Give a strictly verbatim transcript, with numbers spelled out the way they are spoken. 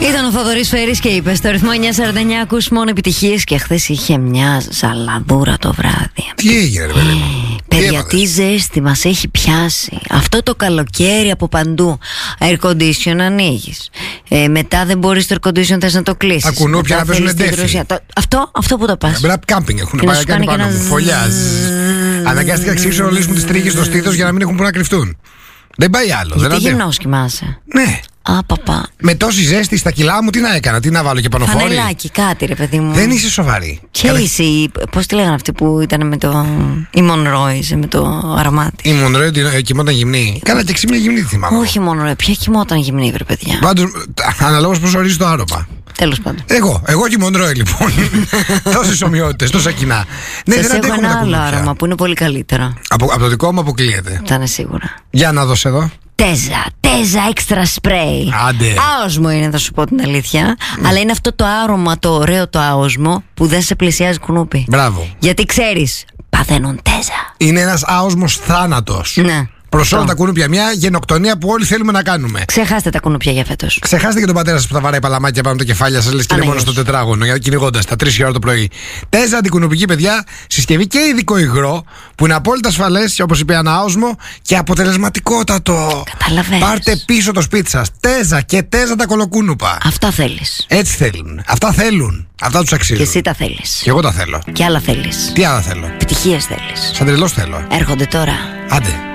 Ήταν ο Θοδωρής Φέρης και είπε στο ρυθμό εννιά σαράντα εννιά ακούς μόνο επιτυχίες και χθες είχε μια ζαλαδούρα το βράδυ. Τι έγινε, ρε παιδί μου? Παιδιά, τι ζέστη μας έχει πιάσει. Αυτό το καλοκαίρι από παντού. Air condition ανοίγεις. Ε, μετά δεν μπορείς το air condition, θες να το κλείσεις. Τα κουνούπια να παίζουν εντέφι. Αυτό, αυτό που το πας. Μπράβο, κάμπινγκ έχουν πάει να κάνει πάνω μου. Φωλιά. Αναγκάστηκα να ξύσω όλες μου τις τρίχες στο στήθος για να μην έχουν που να κρυφτούν. Δεν πάει άλλο. Γιατί γυμνός κοιμάσαι? Ναι. Α, παπά. Με τόση ζέστη στα κιλά μου, τι να έκανα, τι να βάλω και πανοφόρη? Φανελάκι, κάτι ρε παιδί μου. Δεν είσαι σοβαρή. Και Κατα... είσαι, πώς τη λέγανε αυτή που ήταν με το. Η Μονρόι, με το αρωμάτι. Η Μονρόι κοιμόταν γυμνή. Κάνα και ξύμια γυμνή, θυμάμαι. Όχι Μονρόι, ποια κοιμόταν γυμνή, βρε παιδιά. Πάντως, αναλόγως πώς ορίζει το άρωμα. Τέλος πάντων. Εγώ, εγώ και η Μονρόι λοιπόν. Τόσες ομοιότητες, τόσα κοινά. Ναι, δεν έχω ένα άλλο άρωμα που είναι πολύ καλύτερο. Από, από το δικό μου αποκλείεται. Θα είναι σίγουρα. Για να δώσω εδώ. Τέζα, τέζα έξτρα σπρέι. Άντε. Άοσμο είναι, θα σου πω την αλήθεια. Mm. Αλλά είναι αυτό το άρωμα, το ωραίο το άοσμο που δεν σε πλησιάζει κουνούπι. Μπράβο. Γιατί ξέρεις, παθαίνουν τέζα. Είναι ένας άοσμος θάνατος. Ναι. Προς όλα τα κουνούπια, μια γενοκτονία που όλοι θέλουμε να κάνουμε. Ξεχάστε τα κουνούπια για φέτος. Ξεχάστε και τον πατέρα σας που θα βαράει παλαμάκια πάνω από τα κεφάλια σας, λες και είναι μόνο στο τετράγωνο, κυνηγώντας τα τρεις η ώρα το πρωί. Τέζα αντικουνουπική, παιδιά, συσκευή και ειδικό υγρό που είναι απόλυτα ασφαλές, όπως είπε ένα άοσμο, και αποτελεσματικότατο. Καταλαβαίνεις. Πάρτε πίσω το σπίτι σας. Τέζα και τέζα τα κολοκούνουπα. Αυτά θέλεις. Έτσι θέλουν. Αυτά θέλουν. Αυτά τους αξίζουν. Και εσύ τα θέλεις. Και εγώ τα θέλω. Και άλλα θέλεις. Τι άλλα θέλω? Επιτυχίες θέλεις. Σαν τρελός θέλω. Έρχονται τώρα. Άντε.